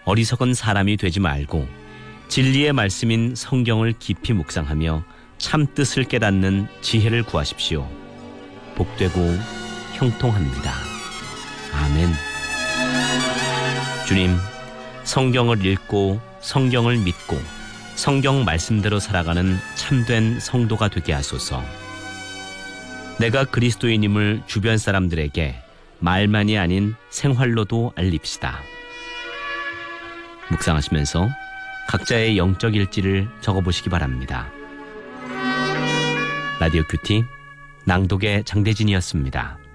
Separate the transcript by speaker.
Speaker 1: 어리석은 사람이 되지 말고 진리의 말씀인 성경을 깊이 묵상하며 참 뜻을 깨닫는 지혜를 구하십시오. 복되고 형통합니다. 아멘. 주님, 성경을 읽고 성경을 믿고 성경 말씀대로 살아가는 참된 성도가 되게 하소서. 내가 그리스도인임을 주변 사람들에게 말만이 아닌 생활로도 알립시다. 묵상하시면서 각자의 영적 일지를 적어보시기 바랍니다. 라디오 큐티 낭독의 장대진이었습니다.